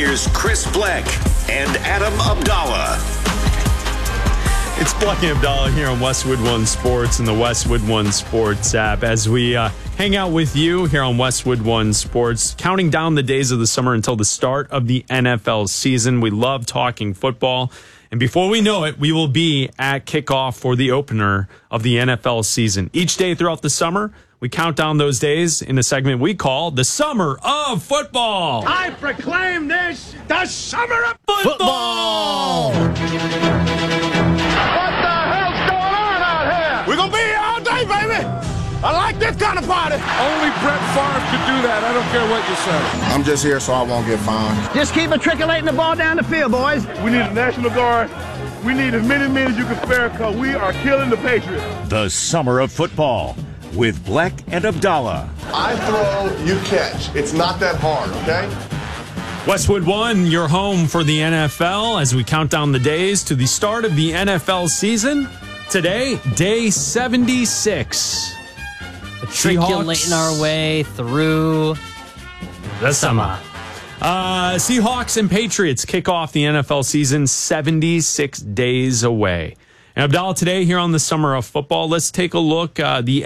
Here's Chris Bleck and Adam Abdallah. It's Bleck and Abdallah here on Westwood One Sports and the Westwood One Sports app as we hang out with you here on Westwood One Sports, counting down the days of the summer until the start of the NFL season. We love talking football. And before we know it, we will be at kickoff for the opener of the NFL season. Each day throughout the summer, we count down those days in a segment we call the Summer of Football. I proclaim this the Summer of Football! What the hell's going on out here? We're going to be here all day, baby. I like this kind of party. Only Brett Favre could do that. I don't care what you say. I'm just here so I won't get fined. Just keep matriculating the ball down the field, boys. We need a National Guard. We need as many men as you can spare because we are killing the Patriots. The Summer of Football with Bleck and Abdallah. I throw, you catch. It's not that hard, okay? Westwood One, your home for the NFL as we count down the days to the start of the NFL season. Today, day 76. Matriculating our way through the summer. Seahawks and Patriots kick off the NFL season 76 days away. And Abdallah, today here on the Summer of Football, let's take a look. The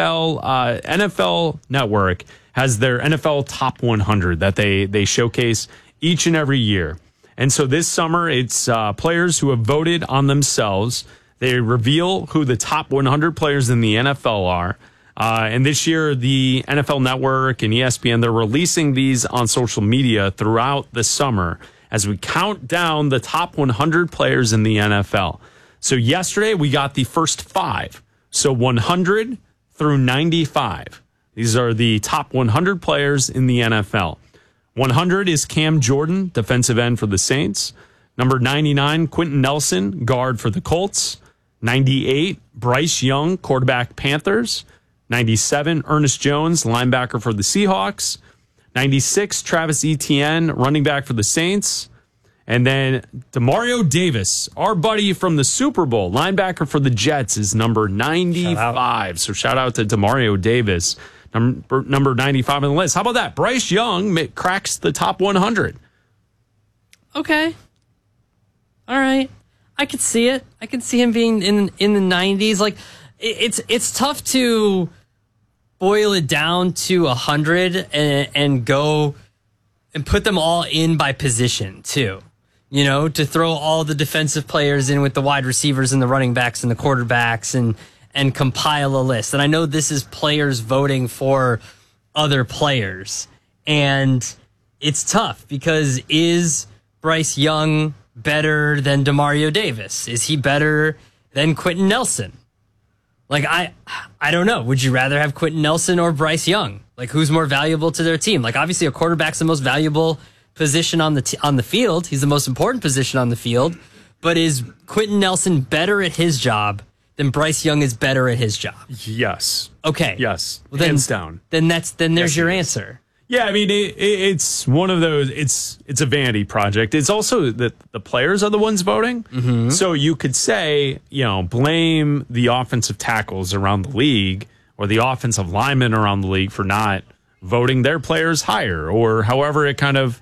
NFL Network has their NFL Top 100 that they showcase each and every year. And so this summer, it's players who have voted on themselves. They reveal who the top 100 players in the NFL are. And this year, the NFL Network and ESPN, they're releasing these on social media throughout the summer as we count down the top 100 players in the NFL. So yesterday, we got the first 5. So 100 through 95. These are the top 100 players in the NFL. 100 is Cam Jordan, defensive end for the Saints. Number 99, Quentin Nelson, guard for the Colts. 98, Bryce Young, quarterback, Panthers. 97, Ernest Jones, linebacker for the Seahawks. 96, Travis Etienne, running back for the Saints. And then Demario Davis, our buddy from the Super Bowl, linebacker for the Jets, is number 95. So shout out to Demario Davis, number 95 on the list. How about that? Bryce Young cracks the top 100. Okay. All right. I could see it. I could see him being in the 90s. Like, it's tough to boil it down to 100 and go and put them all in by position too. You know, to throw all the defensive players in with the wide receivers and the running backs and the quarterbacks and compile a list. And I know this is players voting for other players. And it's tough because is Bryce Young better than Demario Davis? Is he better than Quentin Nelson? Like, I don't know. Would you rather have Quentin Nelson or Bryce Young? Like, who's more valuable to their team? Like, obviously, a quarterback's the most valuable position on the field. He's the most important position on the field. But is Quentin Nelson better at his job than Bryce Young is better at his job? Yes. Okay. Yes. Well, hands down. Then there's your answer. Yeah, I mean, it's one of those, it's a vanity project. It's also that the players are the ones voting. Mm-hmm. So you could say, blame the offensive tackles around the league or the offensive linemen around the league for not voting their players higher or however it kind of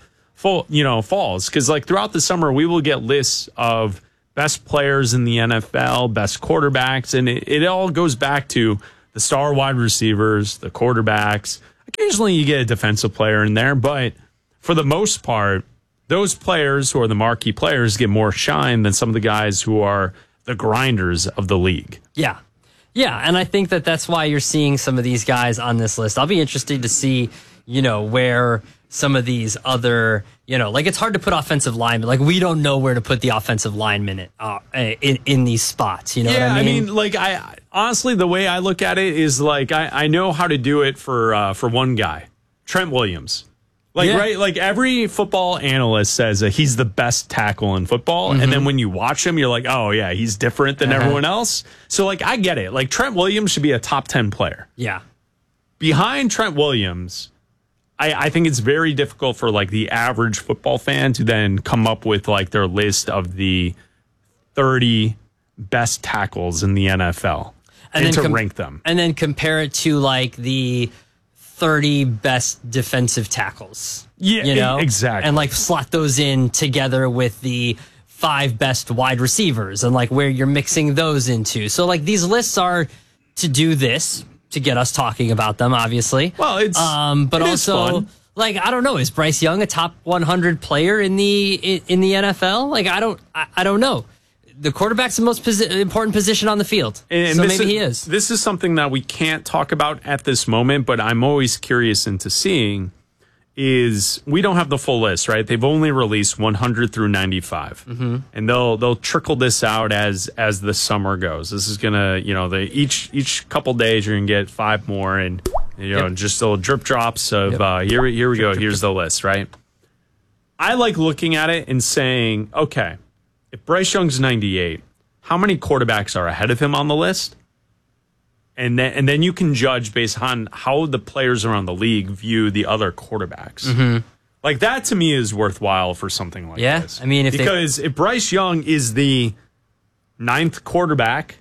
falls. Because like throughout the summer, we will get lists of best players in the NFL, best quarterbacks, and it all goes back to the star wide receivers, the quarterbacks. Occasionally you get a defensive player in there, but for the most part, those players who are the marquee players get more shine than some of the guys who are the grinders of the league. Yeah. Yeah, and I think that's why you're seeing some of these guys on this list. I'll be interested to see, where some of these other, like it's hard to put offensive linemen. Like we don't know where to put the offensive linemen in these spots. You know what I mean? I honestly, the way I look at it is like I know how to do it for one guy, Trent Williams. Right? Like every football analyst says that he's the best tackle in football. Mm-hmm. And then when you watch him, you're like, oh, yeah, he's different than everyone else. So, I get it. Like, Trent Williams should be a top 10 player. Yeah. Behind Trent Williams, I think it's very difficult for, the average football fan to then come up with, their list of the 30 best tackles in the NFL and to rank them. And then compare it to, the 30 best defensive tackles. Yeah, exactly. And like slot those in together with the 5 best wide receivers and like where you're mixing those into. So like these lists are to do this, to get us talking about them, obviously. Well, it's but it also like I don't know, is Bryce Young a top 100 player in the NFL? Like I don't know. The quarterback's the most important position on the field, and so maybe he is. This is something that we can't talk about at this moment, but I'm always curious into seeing. Is we don't have the full list, right? They've only released 100 through 95, and they'll trickle this out as the summer goes. This is gonna, each couple days you're gonna get 5 more, and just little drip drops of here we go. Here's the list, right? I like looking at it and saying, okay, if Bryce Young's 98, how many quarterbacks are ahead of him on the list? And then you can judge based on how the players around the league view the other quarterbacks. Like that to me is worthwhile for something like this. I mean, if Bryce Young is the 9th quarterback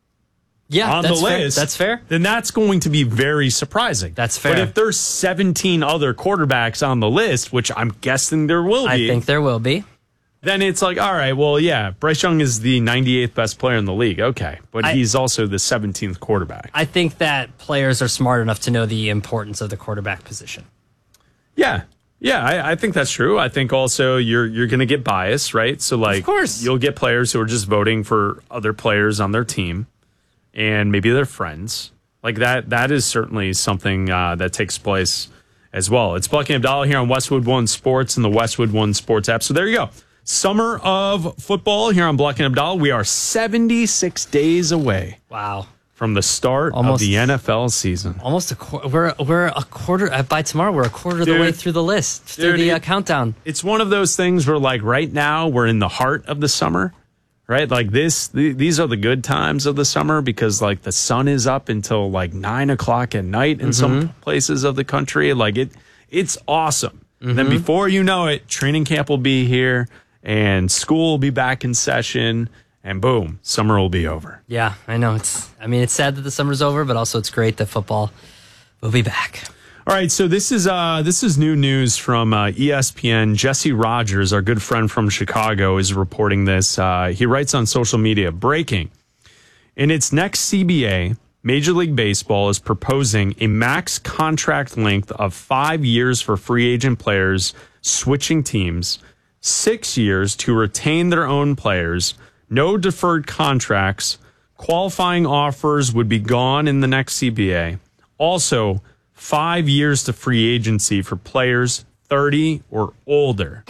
on the list, that's fair. Then that's going to be very surprising. That's fair. But if there's 17 other quarterbacks on the list, which I'm guessing there will be, I think there will be. Then it's like, all right, well, yeah, Bryce Young is the 98th best player in the league. Okay. But he's also the 17th quarterback. I think that players are smart enough to know the importance of the quarterback position. Yeah. Yeah, I think that's true. I think also you're going to get bias, right? So, like, of course. You'll get players who are just voting for other players on their team, and maybe they're friends. Like, that is certainly something that takes place as well. It's Black and Abdallah here on Westwood One Sports and the Westwood One Sports app. So there you go. Summer of football here on Black and Abdallah. We are 76 days away. Wow. From the start of the NFL season. Almost we're a quarter by tomorrow. We're a quarter of the way through the list, through the countdown. It's one of those things where, like, right now we're in the heart of the summer, right? Like these are the good times of the summer because, like, the sun is up until like 9 o'clock at night in some places of the country. Like it's awesome. And then before you know it, training camp will be here. And school will be back in session, and boom, summer will be over. Yeah, I know. It's sad that the summer's over, but also it's great that football will be back. All right, so this is new news from ESPN. Jesse Rogers, our good friend from Chicago, is reporting this. He writes on social media, breaking. In its next CBA, Major League Baseball is proposing a max contract length of 5 years for free agent players switching teams, 6 years to retain their own players, no deferred contracts, qualifying offers would be gone in the next CBA. Also, 5 years to free agency for players 30 or older.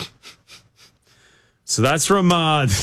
So that's from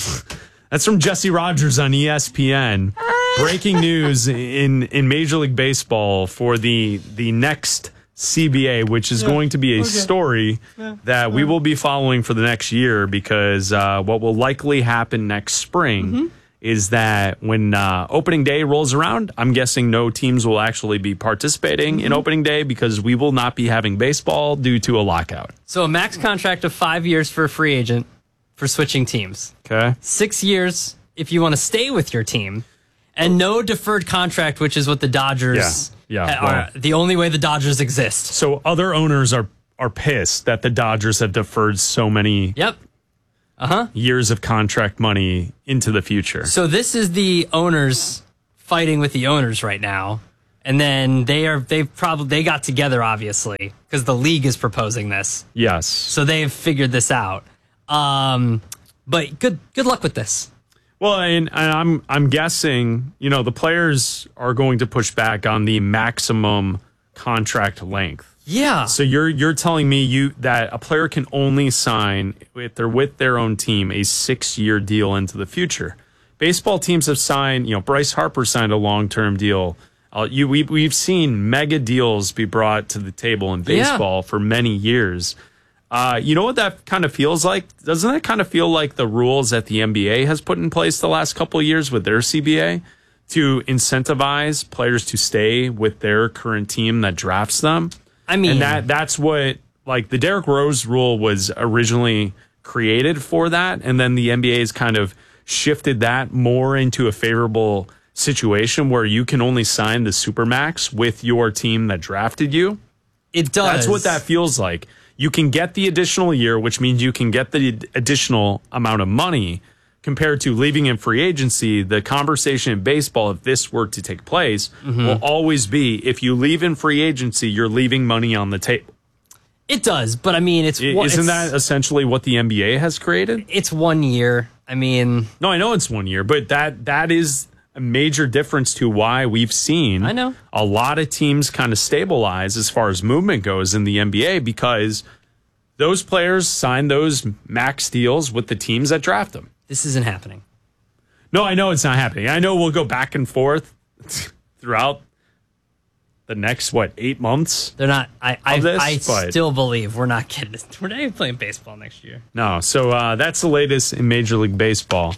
Jesse Rogers on ESPN. Breaking news in Major League Baseball for the next CBA, which is going to be a story that we will be following for the next year because what will likely happen next spring is that when opening day rolls around, I'm guessing no teams will actually be participating in opening day because we will not be having baseball due to a lockout. So a max contract of 5 years for a free agent for switching teams. Okay. 6 years if you want to stay with your team. And no deferred contract, which is what the Dodgers are. The only way the Dodgers exist. So other owners are pissed that the Dodgers have deferred so many years of contract money into the future. So this is the owners fighting with the owners right now. And then they got together, obviously, because the league is proposing this. Yes. So they've figured this out. But good luck with this. Well, and I'm guessing, the players are going to push back on the maximum contract length. Yeah. So you're telling me that a player can only sign if they're with their own team a 6-year deal into the future. Baseball teams have signed, Bryce Harper signed a long-term deal. We've seen mega deals be brought to the table in baseball for many years. You know what that kind of feels like? Doesn't it kind of feel like the rules that the NBA has put in place the last couple of years with their CBA to incentivize players to stay with their current team that drafts them? I mean, and that's what, like, the Derrick Rose rule was originally created for that, and then the NBA has kind of shifted that more into a favorable situation where you can only sign the Supermax with your team that drafted you. It does. That's what that feels like. you can get the additional year, which means you can get the additional amount of money compared to leaving in free agency. The conversation in baseball, if this were to take place, will always be if you leave in free agency, you're leaving money on the table. It does, but I mean, Isn't that essentially what the NBA has created? It's 1 year. I mean, no, I know it's 1 year, but that is a major difference to why we've seen a lot of teams kind of stabilize as far as movement goes in the NBA, because those players sign those max deals with the teams that draft them. This isn't happening. No, I know it's not happening. I know we'll go back and forth throughout the next 8 months. They're not. I still believe we're not getting this. We're not even playing baseball next year. No, so that's the latest in Major League Baseball.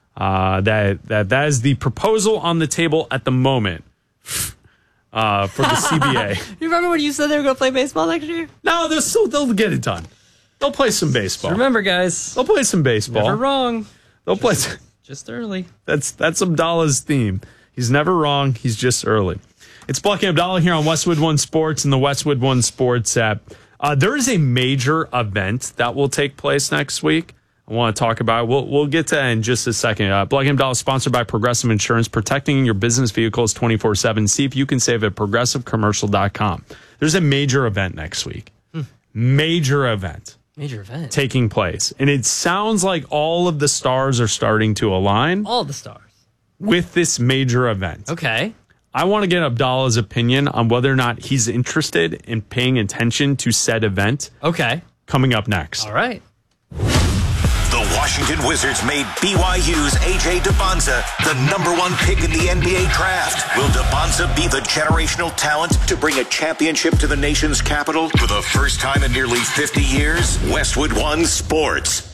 That is the proposal on the table at the moment for the CBA. You remember when you said they were going to play baseball next year? No, they'll get it done. They'll play some baseball. Just remember, guys, they'll play some baseball. Never wrong. They'll play just early. That's Abdallah's theme. He's never wrong. He's just early. It's Black and Abdallah here on Westwood One Sports and the Westwood One Sports app. There is a major event that will take place next week. I want to talk about it. We'll get to that in just a second. Black and Abdallah is sponsored by Progressive Insurance, protecting your business vehicles 24/7. See if you can save at progressivecommercial.com. There's a major event next week. Major event taking place. And it sounds like all of the stars are starting to align. All the stars. With this major event. Okay. I want to get Abdallah's opinion on whether or not he's interested in paying attention to said event. Okay. Coming up next. All right. The Washington Wizards made BYU's A.J. Dubonza the #1 pick in the NBA draft. Will Dubonza be the generational talent to bring a championship to the nation's capital for the first time in nearly 50 years? Westwood One Sports.